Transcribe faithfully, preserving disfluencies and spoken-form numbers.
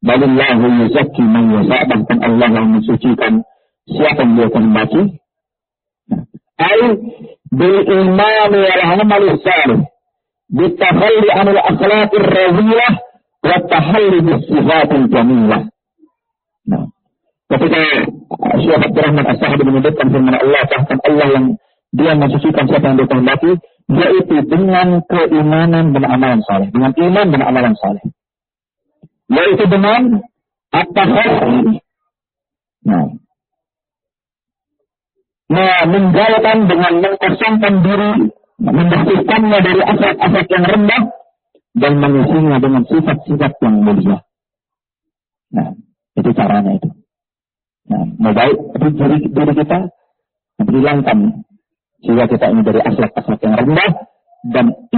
Balillahu yuzakki man yasha, bahkan Allah yang mensucikan siapa yang dia kehendaki. Ai bil iman wal amal salih, bittakhalli anil akhlaqir radhiyah wa tahalli bis sifatil jamilah. Nah, ketika Syekh Abdul Rahman As-Sa'di menyebutkan firman Allah, bahkan Allah yang dia mensucikan siapa yang dia kehendaki, yaitu dengan keimanan dan amalan saleh, dengan iman dan amalan saleh, yaitu dengan at-tahalli. Nah, nah, meninggalkan dengan mengkosongkan diri, membersihkannya dari aspek-aspek yang rendah dan mengisinya dengan sifat-sifat yang mulia. Nah, itu caranya itu. Nah, mau baik diri, diri kita hilangkan sehingga kita ini dari aspek-aspek yang rendah dan